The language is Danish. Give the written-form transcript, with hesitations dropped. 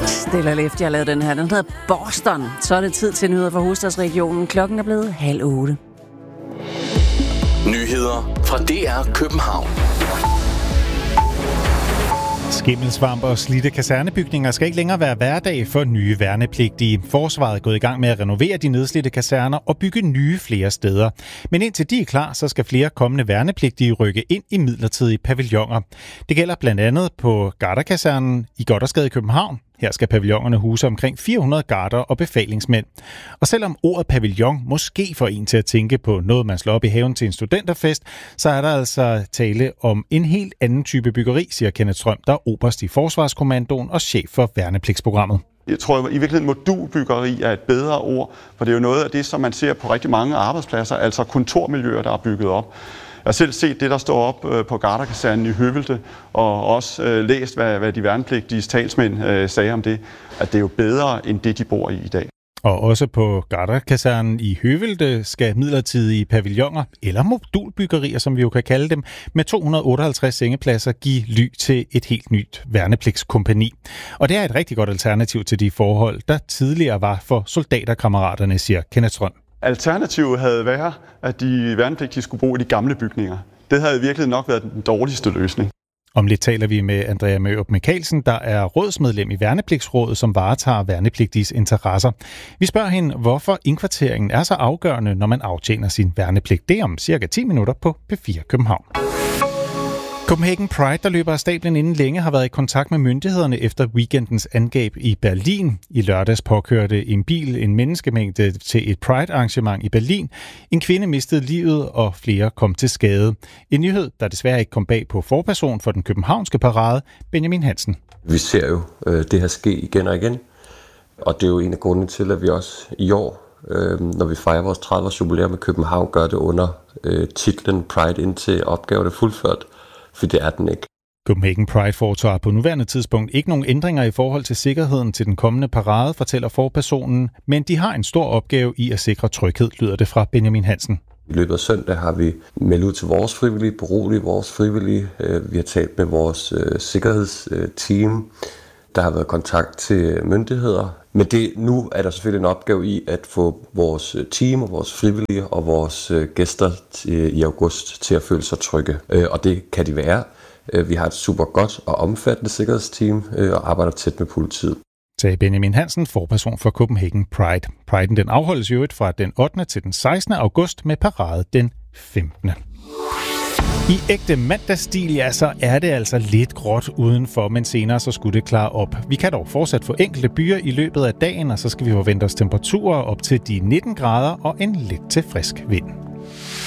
Stille og Left, jeg har lavet den her. Den hedder Boston. Så er det tid til nyheder fra hovedstadsregionen. Klokken er blevet 7:30. Nyheder fra DR København. Skimmelsvamp og slidte kasernebygninger skal ikke længere være hverdag for nye værnepligtige. Forsvaret er gået i gang med at renovere de nedslidte kaserner og bygge nye flere steder. Men indtil de er klar, så skal flere kommende værnepligtige rykke ind i midlertidige pavilloner. Det gælder blandt andet på Garderkasernen i Gothersgade i København. Her skal pavillonerne huse omkring 400 garder og befalingsmænd. Og selvom ordet pavillon måske får en til at tænke på noget, man slår op i haven til en studenterfest, så er der altså tale om en helt anden type byggeri, siger Kenneth Strøm, der er oberst i Forsvarskommandoen og chef for værnepligtsprogrammet. Jeg tror i virkeligheden, modulbyggeri er et bedre ord, for det er jo noget af det, som man ser på rigtig mange arbejdspladser, altså kontormiljøer, der er bygget op. Jeg har selv set det, der står op på Garderkasernen i Høvelte, og også læst, hvad de værnepligtiges talsmænd sagde om det, at det er jo bedre end det, de bor i dag. Og også på Garderkasernen i Høvelte skal midlertidige pavilloner, eller modulbyggerier, som vi jo kan kalde dem, med 258 sengepladser give ly til et helt nyt værnepligtskompagni. Og det er et rigtig godt alternativ til de forhold, der tidligere var for soldaterkammeraterne, siger Kenneth Strøm. Alternativet havde været, at de værnepligtige skulle bo i de gamle bygninger. Det havde virkelig nok været den dårligste løsning. Om lidt taler vi med Andrea Mørup Mikkelsen, der er rådsmedlem i Værnepligtsrådet, som varetager værnepligtiges interesser. Vi spørger hende, hvorfor indkvarteringen er så afgørende, når man aftjener sin værnepligt. Det om cirka 10 minutter på P4 København. Copenhagen Pride, der løber af stablen inden længe, har været i kontakt med myndighederne efter weekendens angreb i Berlin. I lørdags påkørte en bil en menneskemængde til et Pride-arrangement i Berlin. En kvinde mistede livet, og flere kom til skade. En nyhed, der desværre ikke kom bag på forperson for den københavnske parade, Benjamin Hansen. Vi ser jo det her ske igen og igen, og det er jo en af grundene til, at vi også i år, når vi fejrer vores 30-års jubilæum med København, gør det under titlen Pride indtil opgaven er fuldført. For det er den ikke. Copenhagen Pride foretager på nuværende tidspunkt ikke nogen ændringer i forhold til sikkerheden til den kommende parade, fortæller forpersonen, men de har en stor opgave i at sikre tryghed, lyder det fra Benjamin Hansen. I løbet af søndag har vi meldt ud til vores frivillige, beroliget vores frivillige. Vi har talt med vores sikkerhedsteam. Der har været kontakt til myndigheder. Men nu er der selvfølgelig en opgave i at få vores team og vores frivillige og vores gæster i august til at føle sig trygge. Og det kan de være. Vi har et super godt og omfattende sikkerhedsteam og arbejder tæt med politiet. Sagde Benjamin Hansen, forperson for Copenhagen Pride. Priden den afholdes jo fra den 8. til den 16. august med parade den 15. I ægte mandagsstil, ja, så er det altså lidt gråt udenfor, men senere så skulle det klare op. Vi kan dog fortsat få enkelte byer i løbet af dagen, og så skal vi forvente os temperaturer op til de 19 grader og en lidt til frisk vind.